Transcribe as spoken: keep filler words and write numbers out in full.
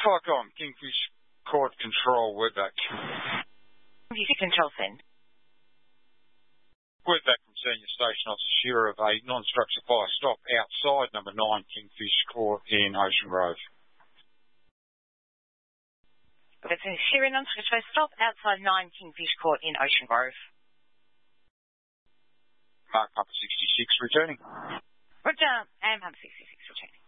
Tycon, Kingfish Court Control, Wordback. Kingfish Control send. Wordback from Senior Station Officer Shearer of a non-structure fire stop outside number nine Kingfish Court in Ocean Grove. That's a Shearer non-structure fire stop outside nine Kingfish Court in Ocean Grove. Mark Papa sixty-six returning. Roger, and Papa sixty-six returning.